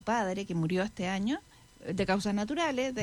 padre que murió este año de causas naturales,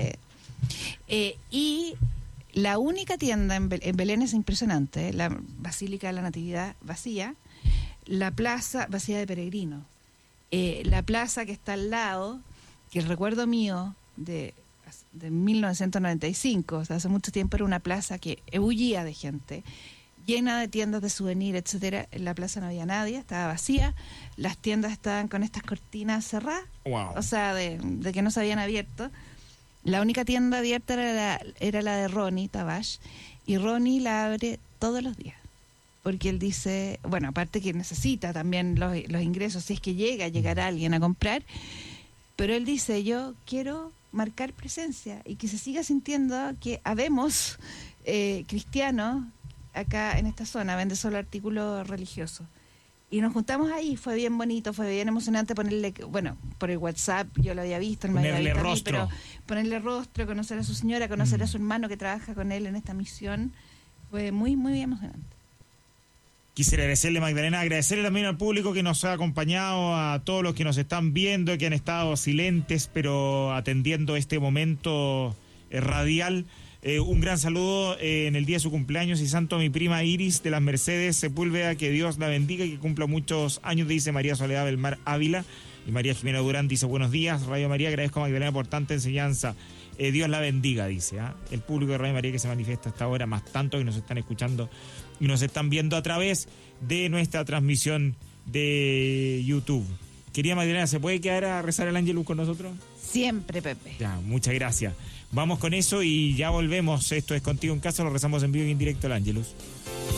y la única tienda en Belén es impresionante, la Basílica de la Natividad vacía, la plaza vacía de peregrinos, la plaza que está al lado, que el recuerdo mío de 1995, o sea, hace mucho tiempo, era una plaza que ebullía de gente, llena de tiendas de souvenir, etcétera. En la plaza no había nadie, estaba vacía, las tiendas estaban con estas cortinas cerradas, wow. O sea, de que no se habían abierto. La única tienda abierta era la de Ronnie Tabash, y Ronnie la abre todos los días, porque él dice, bueno, aparte que necesita también los ingresos, si es que llegará alguien a comprar, pero él dice, yo quiero marcar presencia y que se siga sintiendo que habemos cristianos acá en esta zona, vende solo artículos religiosos. Y nos juntamos ahí, fue bien bonito, fue bien emocionante ponerle, bueno, por el WhatsApp yo lo había visto, ponerle rostro. Pero ponerle rostro, conocer a su señora, conocer a su hermano que trabaja con él en esta misión, fue muy, muy emocionante. Quisiera agradecerle, Magdalena, agradecerle también al público que nos ha acompañado, a todos los que nos están viendo, que han estado silentes, pero atendiendo este momento radial. Un gran saludo en el día de su cumpleaños y santo a mi prima Iris de las Mercedes Sepúlveda, que Dios la bendiga y que cumpla muchos años, dice María Soledad Belmar Ávila. Y María Jimena Durán dice, buenos días, Radio María, agradezco a Magdalena por tanta enseñanza. Dios la bendiga, dice. El público de Radio María que se manifiesta hasta ahora, más tanto que nos están escuchando y nos están viendo a través de nuestra transmisión de YouTube. Querida Magdalena, ¿se puede quedar a rezar el Ángelus con nosotros? Siempre, Pepe. Ya, muchas gracias. Vamos con eso y ya volvemos. Esto es Contigo en Casa, lo rezamos en vivo y en directo el Ángelus.